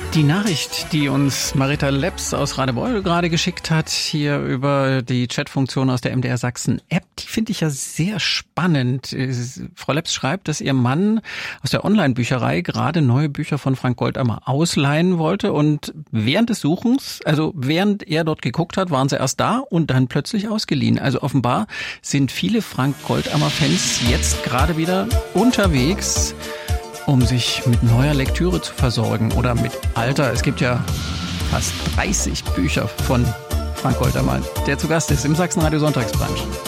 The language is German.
Die Nachricht, die uns Marita Leps aus Radebeul gerade geschickt hat, hier über die Chatfunktion aus der MDR Sachsen App, die finde ich ja sehr spannend. Frau Leps schreibt, dass ihr Mann aus der Online-Bücherei gerade neue Bücher von Frank Goldammer ausleihen wollte und während des Suchens, also während er dort geguckt hat, waren sie erst da und dann plötzlich ausgeliehen. Also offenbar sind viele Frank Goldammer-Fans jetzt gerade wieder unterwegs, um sich mit neuer Lektüre zu versorgen oder mit alter. Es gibt ja fast 30 Bücher von Frank Goldammer, der zu Gast ist im Sachsenradio Sonntagsbrunch.